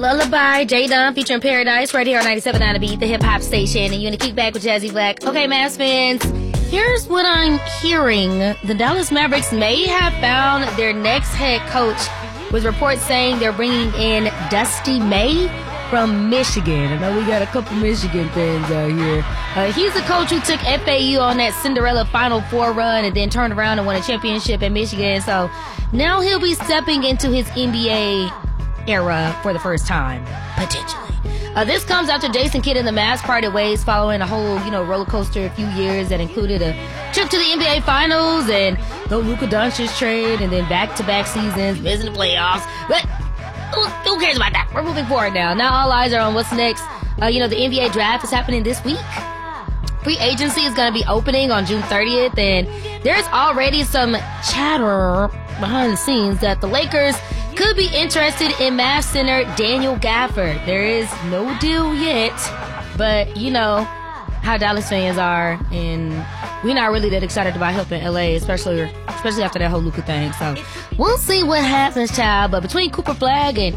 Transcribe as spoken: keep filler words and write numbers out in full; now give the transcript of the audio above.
Lullaby, J Dunn featuring Paradise right here on ninety-seven point nine The Beat, the hip hop station, and you're in the kickback with Jazzy Black. Okay, Mavs fans, here's what I'm hearing. The Dallas Mavericks may have found their next head coach, with reports saying they're bringing in Dusty May from Michigan. I know we got a couple Michigan fans out here. Uh, he's the coach who took F A U on that Cinderella Final Four run and then turned around and won a championship at Michigan. So now he'll be stepping into his N B A era for the first time, potentially. Uh, this comes after Jason Kidd and the Mavs parted ways following a whole, you know, roller coaster a few years that included a trip to the N B A Finals and no Luka Doncic trade and then back-to-back seasons, missing the playoffs. But who, who cares about that? We're moving forward now. Now all eyes are on what's next. Uh, you know, the N B A draft is happening this week. Free agency is going to be opening on June thirtieth, and there's already some chatter behind the scenes that the Lakers could be interested in Mavs center Daniel Gafford. There is no deal yet, but you know how Dallas fans are, and we're not really that excited about helping L A, especially especially after that whole Luka thing. So we'll see what happens, child. But between Cooper Flagg and